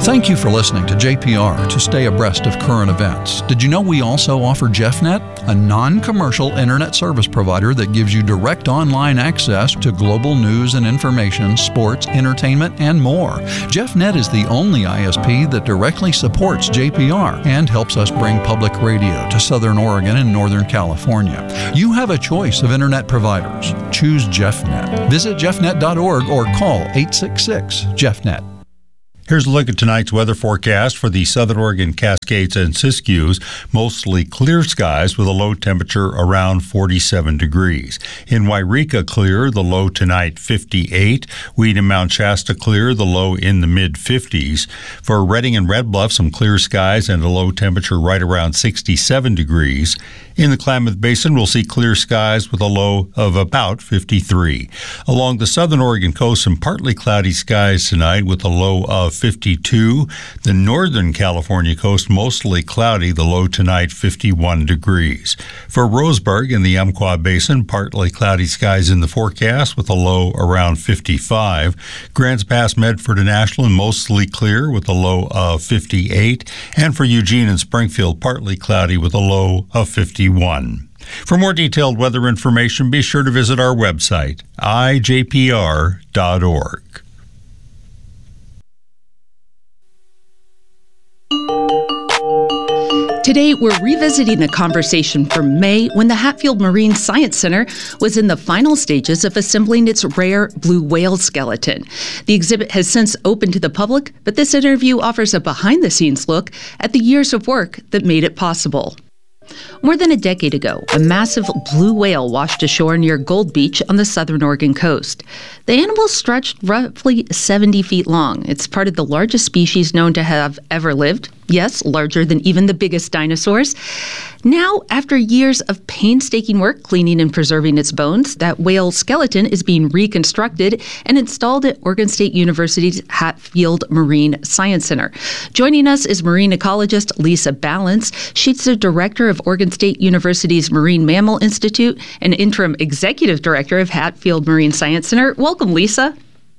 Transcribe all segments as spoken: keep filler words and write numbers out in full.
Thank you for listening to J P R to stay abreast of current events. Did you know we also offer JeffNet, a non-commercial internet service provider that gives you direct online access to global news and information, sports, entertainment, and more. JeffNet is the only I S P that directly supports J P R and helps us bring public radio to Southern Oregon and Northern California. You have a choice of internet providers. Choose JeffNet. Visit jeff net dot org or call eight six six, Jeff net. Here's a look at tonight's weather forecast for the Southern Oregon Cascades and Siskiyous. Mostly clear skies with a low temperature around forty-seven degrees. In Wairika, clear, the low tonight fifty-eight. Weed and Mount Shasta, clear, the low in the mid-fifties. For Redding and Red Bluff, some clear skies and a low temperature right around sixty-seven degrees. In the Klamath Basin, we'll see clear skies with a low of about fifty-three. Along the southern Oregon coast, some partly cloudy skies tonight with a low of fifty-two. The northern California coast, mostly cloudy, the low tonight fifty-one degrees. For Roseburg in the Umpqua Basin, partly cloudy skies in the forecast with a low around fifty-five. Grants Pass, Medford, and Ashland, mostly clear with a low of fifty-eight. And for Eugene and Springfield, partly cloudy with a low of fifty-one. For more detailed weather information, be sure to visit our website, i j p r dot org. Today, we're revisiting a conversation from May when the Hatfield Marine Science Center was in the final stages of assembling its rare blue whale skeleton. The exhibit has since opened to the public, but this interview offers a behind-the-scenes look at the years of work that made it possible. More than a decade ago, a massive blue whale washed ashore near Gold Beach on the southern Oregon coast. The animal stretched roughly seventy feet long. It's part of the largest species known to have ever lived. Yes, larger than even the biggest dinosaurs. Now, after years of painstaking work cleaning and preserving its bones, that whale skeleton is being reconstructed and installed at Oregon State University's Hatfield Marine Science Center. Joining us is marine ecologist Lisa Balance. She's the director of Oregon State University's Marine Mammal Institute and interim executive director of Hatfield Marine Science Center. Welcome, Lisa.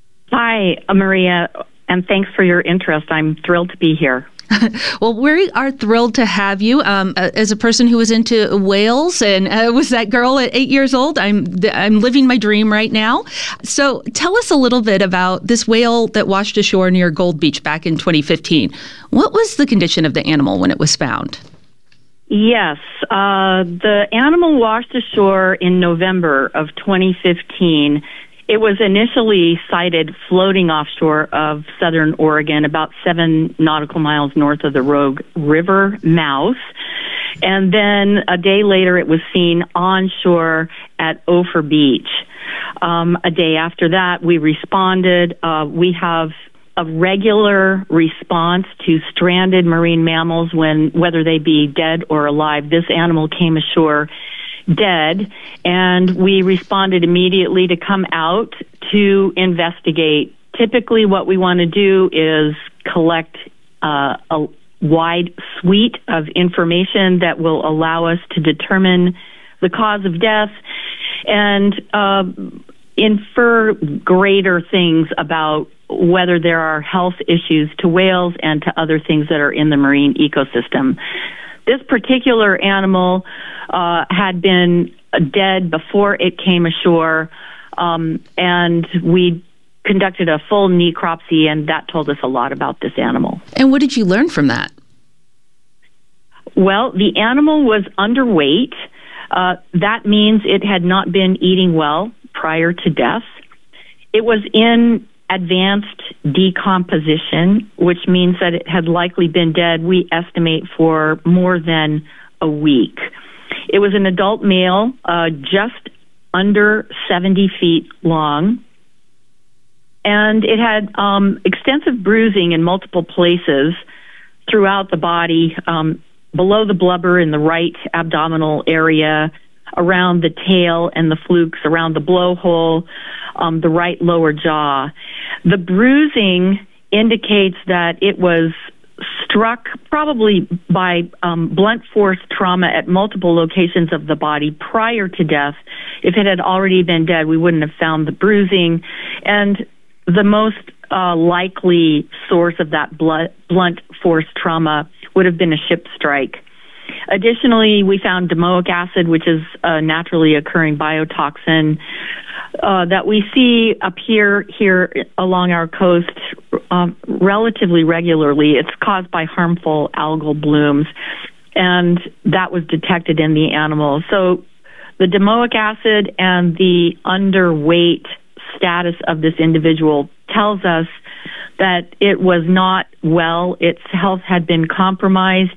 Hi, Maria, and thanks for your interest. I'm thrilled to be here. Well, we are thrilled to have you. Um, as a person who was into whales and uh, was that girl at eight years old, I'm I'm living my dream right now. So tell us a little bit about this whale that washed ashore near Gold Beach back in twenty fifteen. What was the condition of the animal when it was found? Yes, uh, the animal washed ashore in November of twenty fifteen. It was initially sighted floating offshore of southern Oregon, about seven nautical miles north of the Rogue River mouth. And then a day later, it was seen onshore at Ophir Beach. Um, a day after that, we responded. Uh, we have a regular response to stranded marine mammals, when whether they be dead or alive. This animal came ashore dead, and we responded immediately to come out to investigate. Typically, what we want to do is collect uh, a wide suite of information that will allow us to determine the cause of death and uh, infer greater things about whether there are health issues to whales and to other things that are in the marine ecosystem. This particular animal uh, had been dead before it came ashore, um, and we conducted a full necropsy, and that told us a lot about this animal. And what did you learn from that? Well, the animal was underweight. Uh, that means it had not been eating well prior to death. It was in advanced decomposition, which means that it had likely been dead, we estimate, for more than a week. It was an adult male, uh, just under seventy feet long, and it had um, extensive bruising in multiple places throughout the body, um, below the blubber in the right abdominal area, around the tail and the flukes, around the blowhole, um, the right lower jaw. The bruising indicates that it was struck probably by um, blunt force trauma at multiple locations of the body prior to death. If it had already been dead, we wouldn't have found the bruising. And the most uh, likely source of that blunt, blunt force trauma would have been a ship strike. Additionally, we found domoic acid, which is a naturally occurring biotoxin uh, that we see appear here along our coast um, relatively regularly. It's caused by harmful algal blooms, and that was detected in the animals. So the domoic acid and the underweight status of this individual tells us that it was not well. Its health had been compromised,